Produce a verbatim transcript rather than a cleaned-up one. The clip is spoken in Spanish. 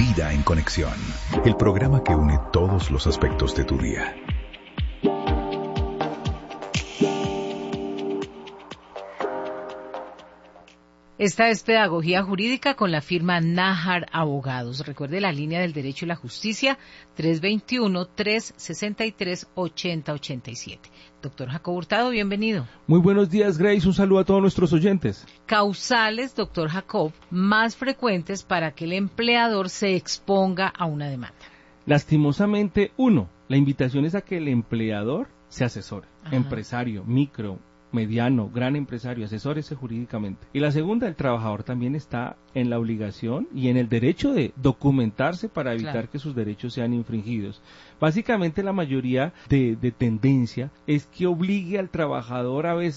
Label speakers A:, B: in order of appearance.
A: Vida en Conexión, el programa que une todos los aspectos de tu día.
B: Esta es Pedagogía Jurídica con la firma Nájar Abogados. Recuerde la línea del derecho y la justicia, tres dos uno, tres seis tres, ocho cero ocho siete. Doctor Jacob Hurtado, bienvenido.
C: Muy buenos días, Grace. Un saludo a todos nuestros oyentes.
B: Causales, doctor Jacob, más frecuentes para que el empleador se exponga a una demanda.
C: Lastimosamente, uno, la invitación es a que el empleador se asesore. Ajá. Empresario, micro, mediano, gran empresario, asesórese jurídicamente. Y la segunda, el trabajador también está en la obligación y en el derecho de documentarse para evitar claro. que sus derechos sean infringidos. Básicamente la mayoría de, de tendencia es que obligue al trabajador a veces